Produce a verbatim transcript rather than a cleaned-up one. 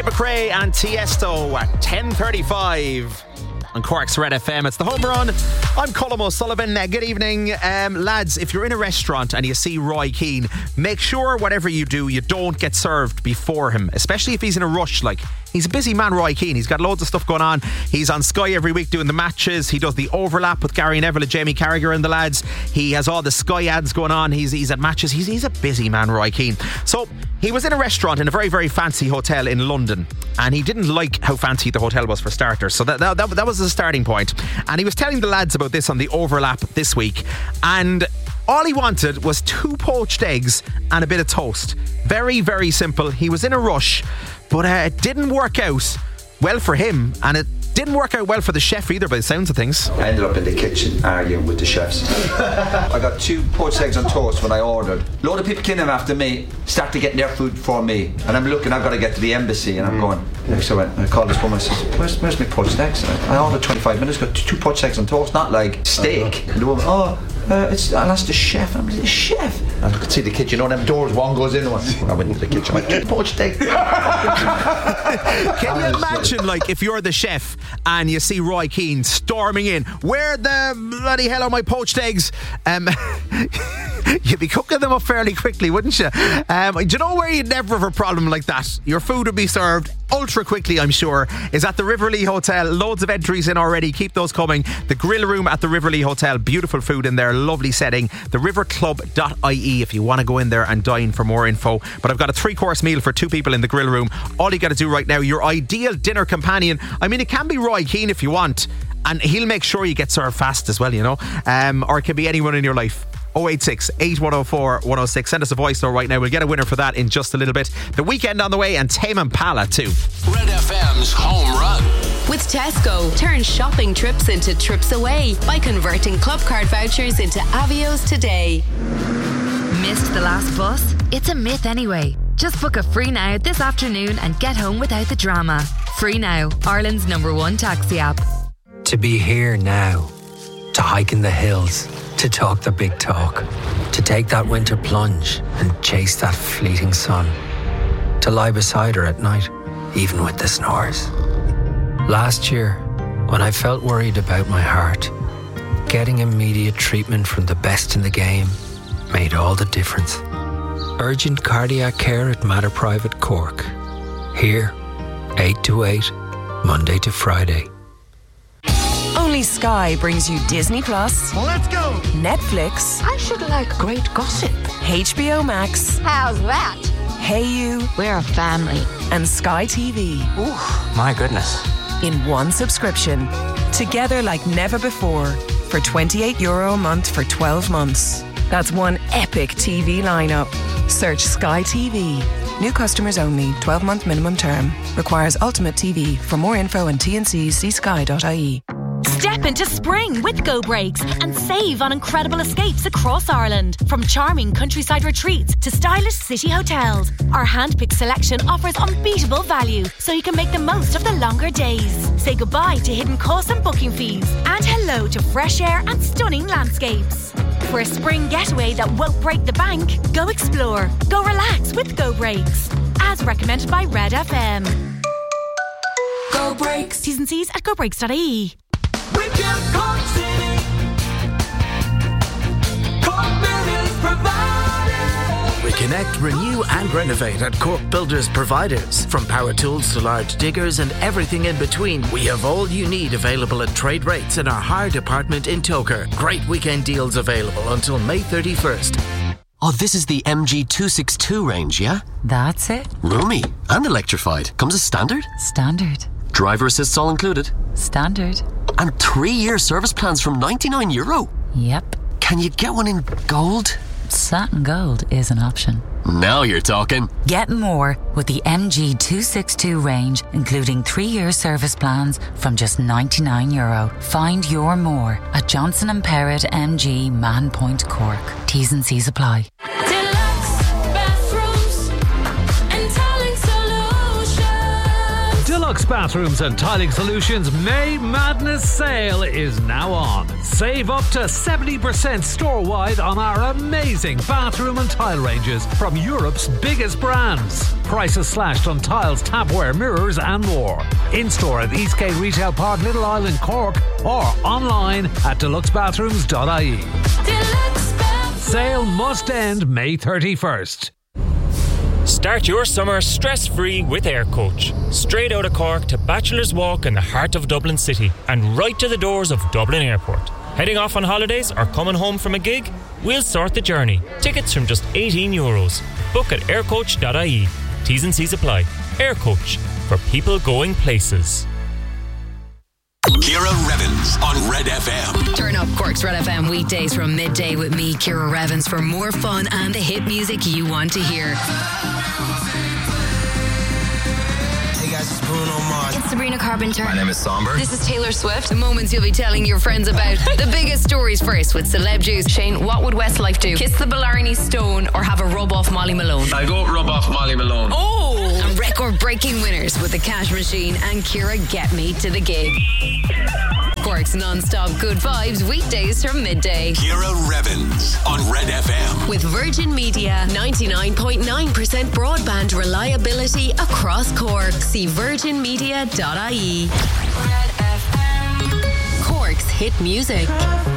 Tate McRae and Tiesto at ten thirty-five on Cork's Red F M. It's the Home Run. I'm Colm O'Sullivan. Uh, good evening. Um, lads, if you're in a restaurant and you see Roy Keane, make sure whatever you do, you don't get served before him, especially if he's in a rush. Like, he's a busy man, Roy Keane. He's got loads of stuff going on. He's on Sky every week doing the matches. He does the overlap with Gary Neville and Jamie Carragher and the lads. He has all the Sky ads going on. He's he's at matches. He's, he's a busy man, Roy Keane. So he was in a restaurant in a very, very fancy hotel in London, and he didn't like how fancy the hotel was for starters. So that, that, that, that was the starting point. And he was telling the lads about this on the overlap this week. And all he wanted was two poached eggs and a bit of toast. Very, very simple. He was in a rush, but uh, it didn't work out well for him, and it didn't work out well for the chef either, by the sounds of things. I ended up in the kitchen arguing with the chefs. I got two poached eggs on toast when I ordered. A load of people came in after me, started getting their food for me, and I'm looking, I've got to get to the embassy, and I'm going. Next I went, I called this woman, I said, where's, where's my poached eggs? I ordered twenty-five minutes, got two poached eggs on toast, not like steak. And the woman, oh, uh, it's, I'll ask the chef. I'm like, the chef? I could see the kitchen, you know, them doors, one goes in, one. I went into the kitchen, I went, get poached eggs. Can you imagine, like, if you're the chef and you see Roy Keane storming in, where the bloody hell are my poached eggs? Um, you'd be cooking them up fairly quickly, wouldn't you? Um, do you know where you'd never have a problem like that? Your food would be served ultra quickly, I'm sure, is at the Riverlea Hotel. Loads of entries in already. Keep those coming. The grill room at the Riverlea Hotel. Beautiful food in there. Lovely setting. the river club dot I E if you want to go in there and dine for more info. But I've got a three-course meal for two people in the grill room. All you got to do right now, your ideal dinner companion. I mean, it can be Roy Keane if you want, and he'll make sure you get served fast as well, you know. Um, or it can be anyone in your life. oh eight six, eight one oh four, one oh six. Send us a voice note right now. We'll get a winner for that in just a little bit. The weekend on the way, and Tame Impala too. Red F M's Home Run. With Tesco, turn shopping trips into trips away by converting club card vouchers into Avios today. Missed the last bus? It's a myth anyway. Just book a Free Now this afternoon and get home without the drama. Free Now, Ireland's number one taxi app. To be here now, to hike in the hills, to talk the big talk, to take that winter plunge and chase that fleeting sun, to lie beside her at night, even with the snores. Last year, when I felt worried about my heart, getting immediate treatment from the best in the game made all the difference. Urgent cardiac care at Mater Private Cork. Here, eight to eight, Monday to Friday. Only Sky brings you Disney Plus. Let's go! Netflix. I should like great gossip. H B O Max. How's that? Hey You. We're a family. And Sky T V. Ooh, my goodness. In one subscription. Together like never before. For twenty-eight euro a month for twelve months. That's one epic T V lineup. Search Sky T V. New customers only. twelve-month minimum term. Requires Ultimate T V. For more info and T N Cs, see sky dot I E. Step into spring with Go Breaks and save on incredible escapes across Ireland. From charming countryside retreats to stylish city hotels, our hand-picked selection offers unbeatable value so you can make the most of the longer days. Say goodbye to hidden costs and booking fees, and hello to fresh air and stunning landscapes. For a spring getaway that won't break the bank, go explore, go relax with Go Breaks. As recommended by Red F M. Go Breaks. T's and C's at go breaks dot I E. We can Cork City. Cork Builders Providers. We connect, renew and renovate at Cork Builders Providers. From power tools to large diggers and everything in between, we have all you need available at trade rates in our hire department in Toker. Great weekend deals available until May thirty-first. Oh, this is the M G two sixty-two range, yeah? That's it. Roomy and electrified. Comes as standard? Standard. Driver assists all included? Standard. And three-year service plans from ninety-nine euro? Yep. Can you get one in gold? Satin gold is an option. Now you're talking. Get more with the M G two sixty-two range, including three-year service plans from just ninety-nine euro. Find your more at Johnson and Perrott M G Man Point Cork. T's and C's apply. Deluxe Bathrooms and Tiling Solutions May Madness Sale is now on. Save up to seventy percent store-wide on our amazing bathroom and tile ranges from Europe's biggest brands. Prices slashed on tiles, tapware, mirrors and more. In-store at Eastgate Retail Park, Little Island, Cork, or online at deluxe bathrooms dot I E. Sale must end May thirty-first. Start your summer stress-free with Air Coach. Straight out of Cork to Bachelor's Walk in the heart of Dublin City and right to the doors of Dublin Airport. Heading off on holidays or coming home from a gig? We'll sort the journey. Tickets from just eighteen euros. Book at aircoach dot I E. T's and C's apply. Air Coach, for people going places. Ciara Revens on Red F M. Turn up Cork's Red F M weekdays from midday with me, Ciara Revens, for more fun and the hit music you want to hear. Hey guys, it's Bruno Mars. It's Sabrina Carpenter. My name is Somber. This is Taylor Swift. The moments you'll be telling your friends about. The biggest stories first with Celeb Juice. Shane, what would Westlife do? Kiss the Blarney Stone or have a rub off Molly Malone? I go rub off Molly Malone. Oh! And record-breaking winners with the Cash Machine and Ciara Get Me to the Gig. Cork's non-stop good vibes weekdays from midday. Ciara Revens on Red F M. With Virgin Media, ninety-nine point nine percent broadband reliability across Cork. See virgin media dot I E. Cork's hit music.